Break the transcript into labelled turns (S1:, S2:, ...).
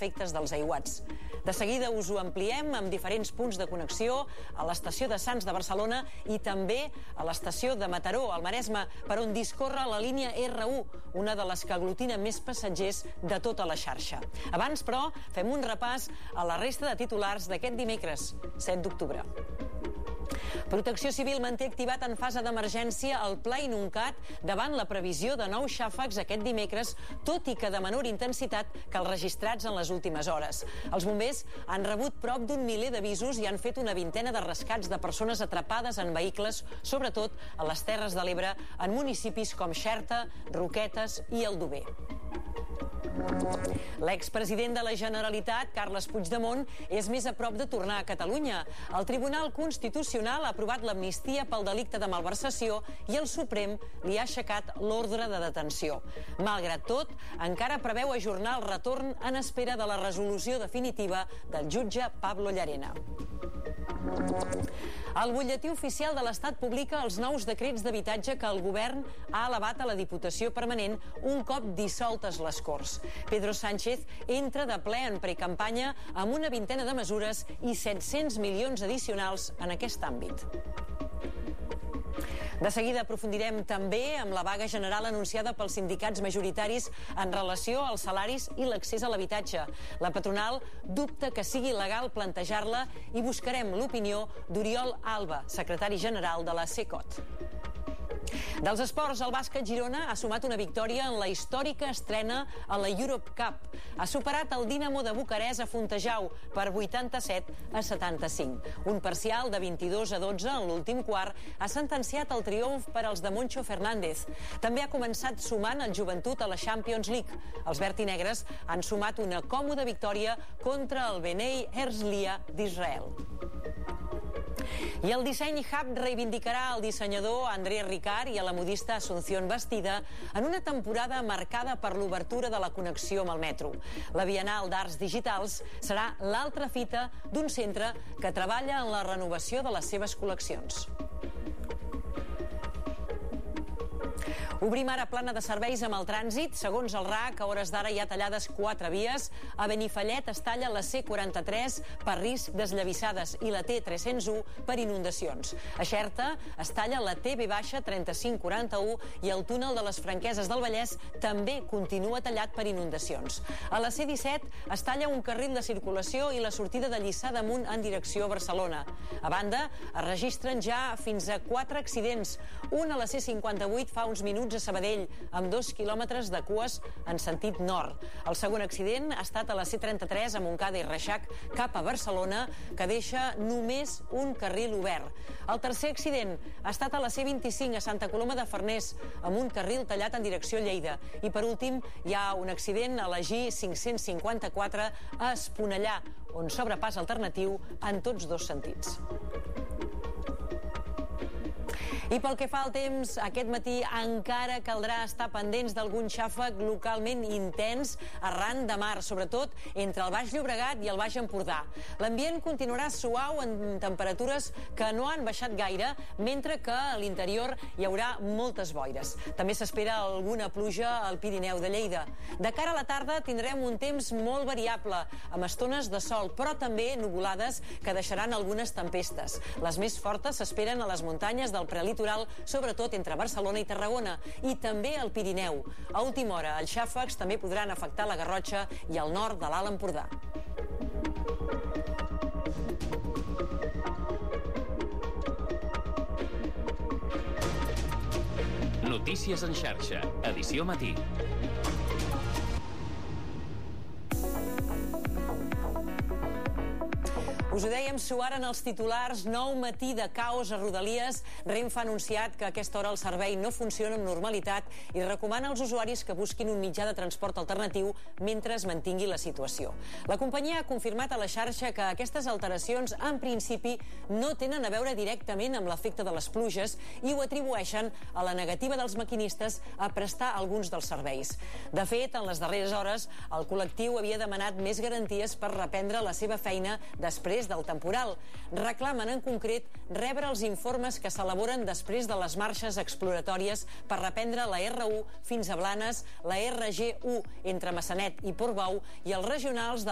S1: efectes dels aiguats. De seguida us ho ampliem amb diferents punts de connexió a l'estació de Sants de Barcelona i també a l'estació de Mataró, al Maresme, per on discorre la línia R1, una de les que aglutina més passatgers de tota la xarxa. Abans, però, fem un repàs a la resta de titulars d'aquest dimecres, 7 d'octubre. Protecció Civil manté activat en fase d'emergència el Pla Inuncat davant la previsió de nous xàfecs aquest dimecres, tot i que de menor intensitat que els registrats en les últimes hores. Els bombers han rebut prop d'un miler d'avisos i han fet una vintena de rescats de persones atrapades en vehicles, sobretot a les Terres de l'Ebre, en municipis com Xerta, Roquetes i Aldover. L'expresident de la Generalitat, Carles Puigdemont, és més a prop de tornar a Catalunya. El Tribunal Constitucional ha aprovat l'amnistia pel delicte de malversació i el Suprem li ha aixecat l'ordre de detenció. Malgrat tot, encara preveu ajornar el retorn en espera de la resolució definitiva del jutge Pablo Llarena. El butlletí oficial de l'Estat publica els nous decrets d'habitatge que el govern ha elevat a la Diputació Permanent un cop dissoltes les Corts. Pedro Sánchez entra de ple en precampanya amb una vintena de mesures i 700 milions addicionals en aquest àmbit. De seguida aprofundirem també amb la vaga general anunciada pels sindicats majoritaris en relació als salaris i l'accés a l'habitatge. La patronal dubta que sigui legal plantejar-la i buscarem l'opinió d'Oriol Alba, secretari general de la CECOT. Dels esports, el bàsquet Girona ha sumat una victòria en la històrica estrena a la Europe Cup. Ha superat el Dinamo de Bucarest a Fontejau per 87-75. Un parcial de 22-12 en l'últim quart ha sentenciat el triomf per als de Moncho Fernández. També ha començat sumant el Joventut a la Champions League. Els verd i negres han sumat una còmoda victòria contra el Bnei Herzliya d'Israel. I el Disseny Hub reivindicarà el dissenyador André Ricard i a la modista Asunción Bastida en una temporada marcada per l'obertura de la connexió amb el metro. La Bienal d'Arts Digitals serà l'altra fita d'un centre que treballa en la renovació de les seves col·leccions. Obrim ara plana de serveis amb el trànsit. Segons el RAC, a hores d'ara hi ha tallades 4 vies. A Benifallet es talla la C43 per risc d'esllavissades i la T301 per inundacions. A Xerta es talla la TB-3541 i el túnel de les Franqueses del Vallès també continua tallat per inundacions. A la C17 es talla un carril de circulació i la sortida de Lliçà d'Amunt en direcció a Barcelona. A banda, es registren ja fins a 4 accidents. Un a la C58 fa uns minuts a Sabadell, amb 2 quilòmetres de cues en sentit nord. El segon accident ha estat a la C33 a Montcada i Reixac cap a Barcelona, que deixa només un carril obert. El tercer accident ha estat a la C25 a Santa Coloma de Farners, amb un carril tallat en direcció a Lleida. I per últim, hi ha un accident a la G554 a Esponellà, on s'obre pas alternatiu en tots dos sentits. I pel que fa al temps, aquest matí encara caldrà estar pendents d'algun xàfec localment intens arran de mar, sobretot entre el Baix Llobregat i el Baix Empordà. L'ambient continuarà suau en temperatures que no han baixat gaire, mentre que a l'interior hi haurà moltes boires. També s'espera alguna pluja al Pirineu de Lleida. De cara a la tarda tindrem un temps molt variable, amb estones de sol, però també nuvolades que deixaran algunes tempestes. Les més fortes s'esperen a les muntanyes del prelitoral, sobretot entre Barcelona i Tarragona, i també al Pirineu. A última hora, els xàfecs també podran afectar la Garrotxa i el nord de l'Alt Empordà.
S2: Notícies en xarxa, edició matí.
S1: Us ho dèiem, suar en els titulars, nou matí de caos a Rodalies. Renfe ha anunciat que a aquesta hora el servei no funciona amb normalitat i recomana als usuaris que busquin un mitjà de transport alternatiu mentre es mantingui la situació. La companyia ha confirmat a la xarxa que aquestes alteracions en principi no tenen a veure directament amb l'efecte de les pluges i ho atribueixen a la negativa dels maquinistes a prestar alguns dels serveis. De fet, en les darreres hores, el col·lectiu havia demanat més garanties per reprendre la seva feina després del temporal. Reclamen en concret rebre els informes que s'elaboren després de les marxes exploratòries per reprendre la R1 fins a Blanes, la RG1 entre Massanet i Portbou i els regionals de